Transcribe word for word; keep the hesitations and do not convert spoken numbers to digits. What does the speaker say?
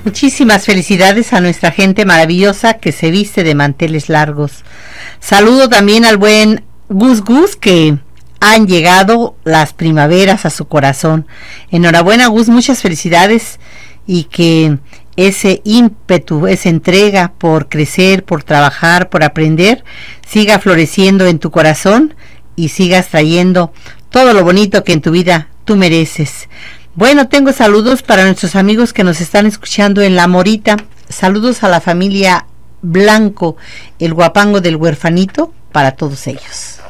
Muchísimas felicidades a nuestra gente maravillosa que se viste de manteles largos. Saludo también al buen Gus Gus, que han llegado las primaveras a su corazón. Enhorabuena, Gus, muchas felicidades, y que ese ímpetu, esa entrega por crecer, por trabajar, por aprender, siga floreciendo en tu corazón y sigas trayendo todo lo bonito que en tu vida tú mereces. Bueno, tengo saludos para nuestros amigos que nos están escuchando en La Morita. Saludos a la familia Blanco, el guapango del huerfanito, para todos ellos.